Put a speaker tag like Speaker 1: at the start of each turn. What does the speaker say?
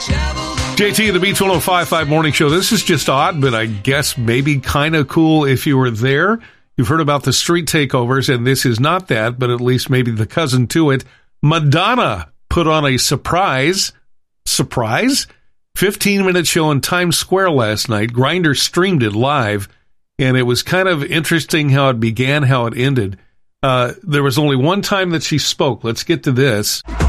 Speaker 1: JT, the Beach 105.5 Morning Show. This is just odd, but I guess maybe kind of cool if you were there. You've heard about the street takeovers, and this is not that, but at least maybe the cousin to it. Madonna put on a surprise 15-minute show in Times Square last night. Grindr streamed it live, and it was kind of interesting how it began, how it ended. There was only one time that she spoke. Let's get to this.